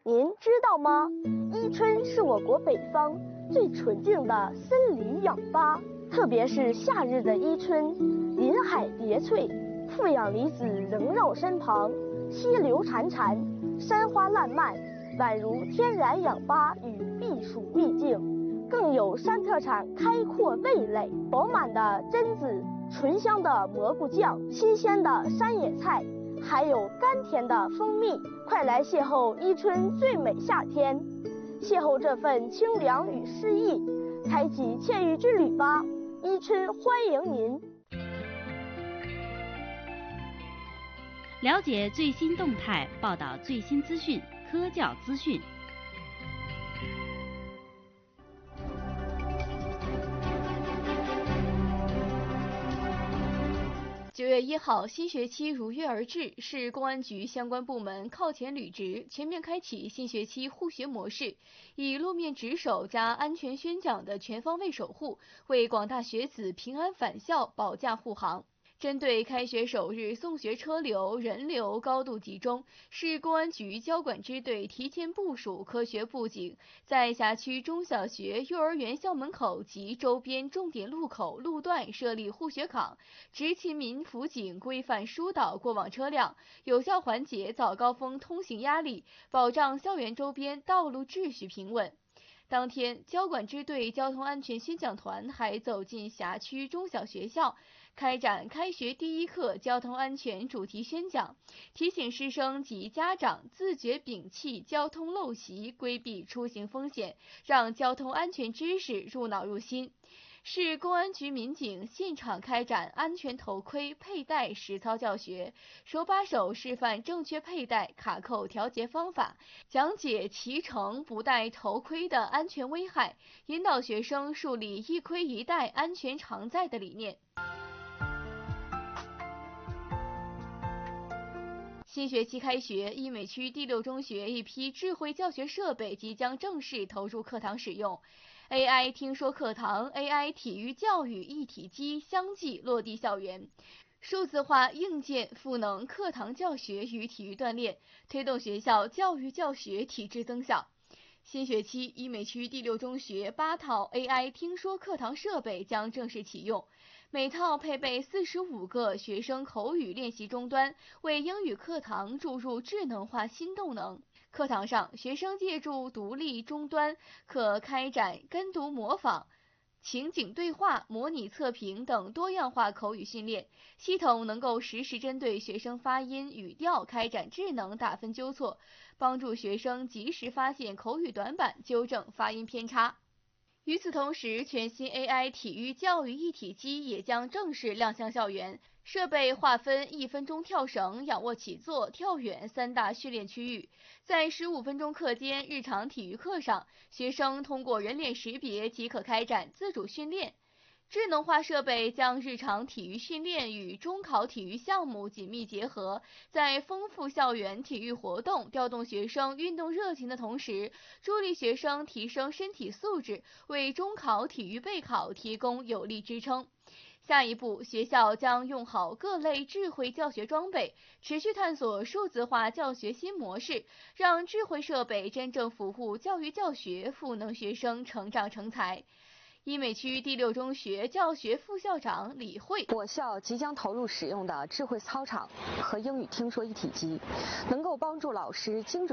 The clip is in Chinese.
您知道吗？伊春是我国北方最纯净的森林氧吧，特别是夏日的伊春，林海叠翠，负氧离子萦绕身旁，溪流潺潺，山花烂漫，宛如天然氧吧与避暑秘境。更有山特产开阔味蕾，饱满的榛子，醇香的蘑菇酱，新鲜的山野菜，还有甘甜的蜂蜜。快来邂逅伊春最美夏天，邂逅这份清凉与诗意，开启惬意之旅吧！伊春欢迎您。 了解最新动态，报道最新资讯，科教资讯。 9月1号，新学期如约而至，市公安局相关部门靠前履职，全面开启新学期护学模式，以路面值守加安全宣讲的全方位守护，为广大学子平安返校保驾护航。针对开学首日送学车流、人流高度集中，市公安局交管支队提前部署科学布景，在辖区中小学、幼儿园校门口及周边重点路口路段设立护学岗，执勤民辅警规范疏导过往车辆，有效缓解早高峰通行压力，保障校园周边道路秩序平稳。当天，交管支队交通安全宣讲团还走进辖区中小学校，开展开学第一课交通安全主题宣讲，提醒师生及家长自觉摒弃交通陋习，规避出行风险，让交通安全知识入脑入心。市公安局民警现场开展安全头盔佩戴实操教学，手把手示范正确佩戴卡扣调节方法，讲解骑乘不戴头盔的安全危害，引导学生树立一盔一戴安全常在的理念。新学期开学，医美区第6中学一批智慧教学设备即将正式投入课堂使用。AI 听说课堂、AI 体育教育一体机相继落地校园，数字化硬件赋能课堂教学与体育锻炼，推动学校教育教学体质增效。新学期，医美区第6中学8套 AI 听说课堂设备将正式启用，每套配备45个学生口语练习终端，为英语课堂注入智能化新动能。课堂上，学生借助独立终端，可开展跟读模仿、情景对话、模拟测评等多样化口语训练，系统能够实时针对学生发音、语调开展智能打分纠错，帮助学生及时发现口语短板，纠正发音偏差。与此同时，全新 AI 体育教育一体机也将正式亮相校园，设备划分1分钟跳绳、仰卧起坐、跳远3大训练区域。在15分钟课间日常体育课上，学生通过人脸识别即可开展自主训练。智能化设备将日常体育训练与中考体育项目紧密结合，在丰富校园体育活动、调动学生运动热情的同时，助力学生提升身体素质，为中考体育备考提供有力支撑。下一步，学校将用好各类智慧教学装备，持续探索数字化教学新模式，让智慧设备真正服务教育教学，赋能学生成长成才。医美区第6中学教学副校长李慧： 我校即将投入使用的智慧操场和英语听说一体机，能够帮助老师精准